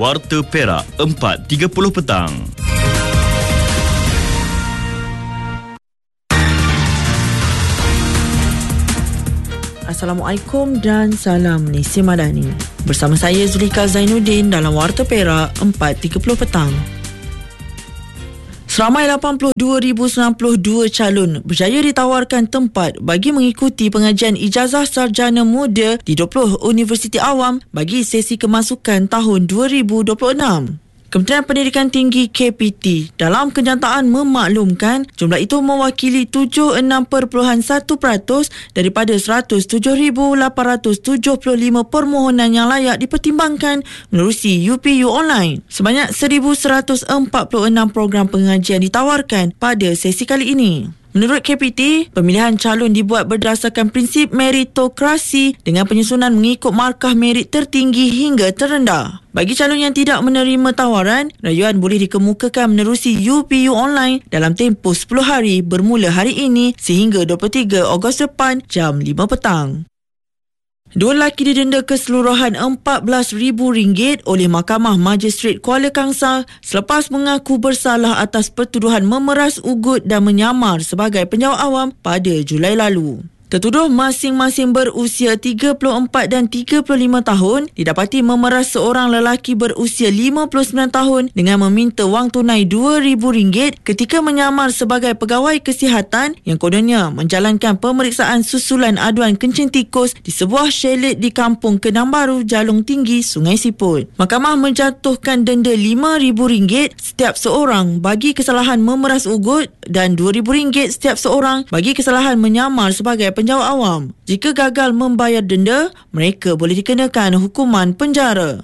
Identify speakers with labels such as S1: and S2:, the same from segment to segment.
S1: Warta Perak 4.30 petang.
S2: Assalamualaikum dan salam Nisi Madani. Bersama saya Zulika Zainuddin dalam Warta Perak 4.30 petang. Seramai 82,092 calon berjaya ditawarkan tempat bagi mengikuti pengajian ijazah sarjana muda di 20 universiti awam bagi sesi kemasukan tahun 2026. Kementerian Pendidikan Tinggi KPT dalam kenyataan memaklumkan jumlah itu mewakili 76.1% daripada 107,875 permohonan yang layak dipertimbangkan menerusi UPU online. Sebanyak 1,146 program pengajian ditawarkan pada sesi kali ini. Menurut KPT, pemilihan calon dibuat berdasarkan prinsip meritokrasi dengan penyusunan mengikut markah merit tertinggi hingga terendah. Bagi calon yang tidak menerima tawaran, rayuan boleh dikemukakan menerusi UPU online dalam tempoh 10 hari bermula hari ini sehingga 23 Ogos depan jam 5 petang. Dua lelaki didenda keseluruhan RM14,000 oleh Mahkamah Majistret Kuala Kangsar selepas mengaku bersalah atas pertuduhan memeras ugut dan menyamar sebagai penjawat awam pada Julai lalu. Tertuduh masing-masing berusia 34 dan 35 tahun didapati memeras seorang lelaki berusia 59 tahun dengan meminta wang tunai RM2,000 ketika menyamar sebagai pegawai kesihatan yang kononnya menjalankan pemeriksaan susulan aduan kencing tikus di sebuah chalet di Kampung Kenang Baru, Jalung Tinggi, Sungai Siput. Mahkamah menjatuhkan denda RM5,000 setiap seorang bagi kesalahan memeras ugut dan RM2,000 setiap seorang bagi kesalahan menyamar sebagai penjawat awam. Jika gagal membayar denda, mereka boleh dikenakan hukuman penjara.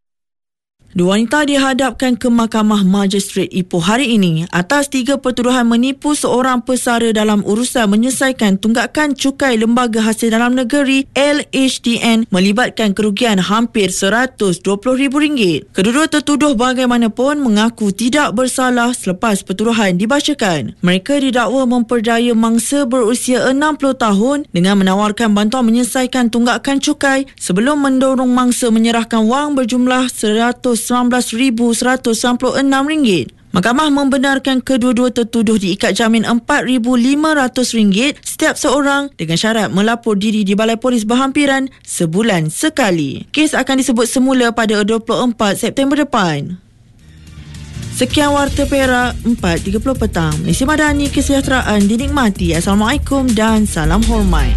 S2: Dua wanita dihadapkan ke Mahkamah Majistret Ipoh hari ini atas 3 pertuduhan menipu seorang pesara dalam urusan menyelesaikan tunggakan cukai Lembaga Hasil Dalam Negeri LHDN melibatkan kerugian hampir RM120,000. Kedua-dua tertuduh bagaimanapun mengaku tidak bersalah selepas pertuduhan dibacakan. Mereka didakwa memperdaya mangsa berusia 60 tahun dengan menawarkan bantuan menyelesaikan tunggakan cukai sebelum mendorong mangsa menyerahkan wang berjumlah RM19,196. Mahkamah membenarkan kedua-dua tertuduh diikat jamin RM4,500 setiap seorang dengan syarat melapor diri di Balai Polis berhampiran sebulan sekali. Kes akan disebut semula pada 24 September depan. Sekian Warta Perak 4.30 petang. Nisi Madani, kesejahteraan dinikmati. Assalamualaikum dan salam hormat.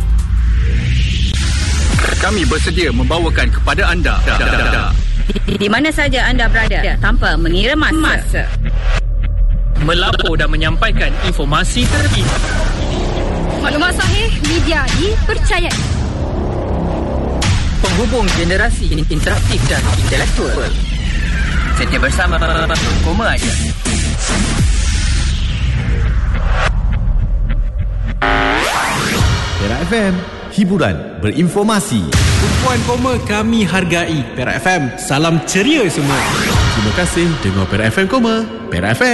S3: Kami bersedia membawakan kepada anda
S4: di mana saja anda berada tanpa mengira masa.
S3: Melapor dan menyampaikan informasi terkini.
S4: Maklumat sahih, media dipercayai.
S3: Penghubung generasi interaktif dan intelektual. Setia bersama Koma aja.
S5: Perak FM, hiburan berinformasi.
S6: Tumpuan Koma kami hargai. Perak FM, salam ceria semua.
S5: Terima kasih dengar Perak FM Koma. Perak FM.